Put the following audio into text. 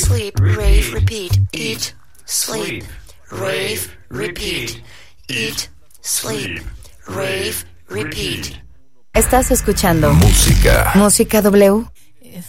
sleep, rave, repeat. Eat, sleep, rave, repeat. Eat, sleep, rave, repeat. Estás escuchando Música W